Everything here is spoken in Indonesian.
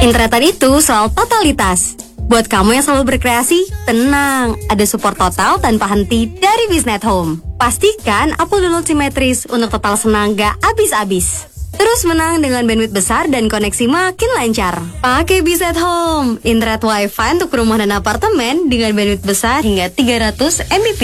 Internetan itu soal totalitas. Buat kamu yang selalu berkreasi, tenang, ada support total tanpa henti dari Biznet Home. Pastikan upload download simetris untuk total senang gak abis-abis. Terus menang dengan bandwidth besar dan koneksi makin lancar. Pakai Biznet Home, internet wifi untuk perumahan dan apartemen dengan bandwidth besar hingga 300 Mbps.